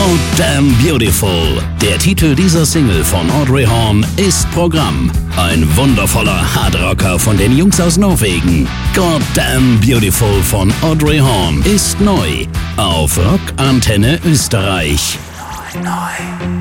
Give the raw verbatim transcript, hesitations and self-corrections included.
Goddamn Beautiful. Der Titel dieser Single von Audrey Horne ist Programm. Ein wundervoller Hardrocker von den Jungs aus Norwegen. Goddamn Beautiful von Audrey Horne ist neu auf Rock Antenne Österreich. Neu, neu.